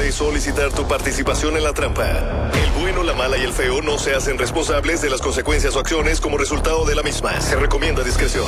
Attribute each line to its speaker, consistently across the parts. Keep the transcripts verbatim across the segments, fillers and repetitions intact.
Speaker 1: puede solicitar tu participación en la trampa. El bueno, la mala y el feo no se hacen responsables de las consecuencias o acciones como resultado de la misma. Se recomienda discreción.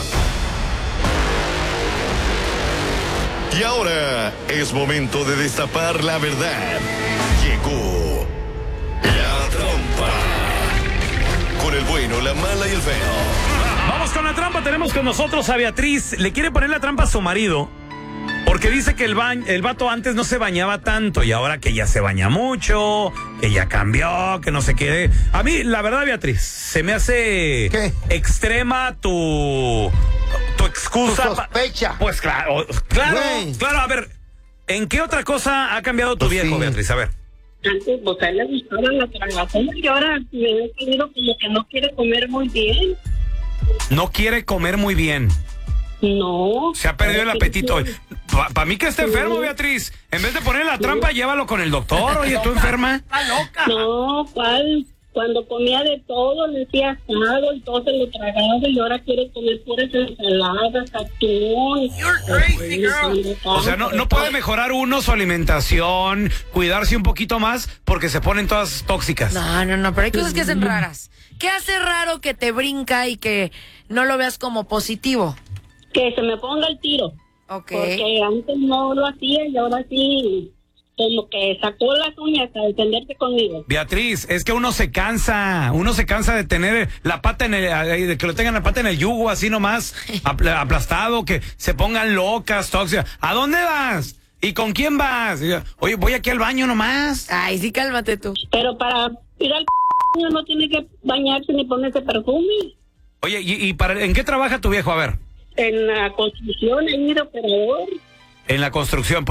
Speaker 1: Y ahora es momento de destapar la verdad. Llegó la trampa. Con el bueno, la mala y el feo.
Speaker 2: Vamos con la trampa. Tenemos con nosotros a Beatriz. Le quiere poner la trampa a su marido porque dice que el, ba- el vato antes no se bañaba tanto y ahora que ya se baña mucho, que ya cambió, que no se quede. A mí, la verdad, Beatriz, se me hace
Speaker 3: ¿Qué?
Speaker 2: extrema tu, tu excusa.
Speaker 3: Tu sospecha.
Speaker 2: Pa- pues claro, claro,
Speaker 3: Güey.
Speaker 2: claro. A ver, ¿en qué otra cosa ha cambiado tu
Speaker 3: Pues
Speaker 2: viejo,
Speaker 3: sí.
Speaker 2: Beatriz? A ver.
Speaker 4: Antes, pues a él le gustaba la tragazón y ahora me he tenido como que no quiere comer muy bien.
Speaker 2: No quiere comer muy bien.
Speaker 4: No.
Speaker 2: Se ha perdido el apetito. Para pa mí que está enfermo,
Speaker 4: Sí.
Speaker 2: Beatriz. En vez de poner la trampa, llévalo con el doctor. Oye, ¿tú enferma?
Speaker 5: Está loca.
Speaker 4: No, ¿cuál? Cuando comía de todo, le hacía asado y todo se lo tragaba y ahora quiere comer puras ensaladas, atún.
Speaker 5: You're crazy, girl.
Speaker 2: O sea, no, no puede mejorar uno su alimentación, cuidarse un poquito más porque se ponen todas tóxicas.
Speaker 5: No, no, no, pero hay cosas que hacen raras. ¿Qué hace raro que te brinca y que no lo veas como positivo?
Speaker 4: Que se me ponga el tiro.
Speaker 5: Ok.
Speaker 4: Porque antes no lo hacía y ahora sí, como que sacó las uñas a defenderse conmigo.
Speaker 2: Beatriz, es que uno se cansa, uno se cansa de tener la pata en el, de que lo tengan la pata en el yugo así nomás, apl- aplastado, que se pongan locas, tóxicas. ¿A dónde vas? ¿Y con quién vas? Y yo, oye, voy aquí al baño nomás.
Speaker 5: Ay, sí, cálmate tú.
Speaker 4: Pero para ir al c*** no tiene que bañarse ni ponerse perfume.
Speaker 2: Oye, ¿y, y para, en qué trabaja tu viejo? A ver,
Speaker 4: En la construcción he ido operador.
Speaker 2: en la construcción.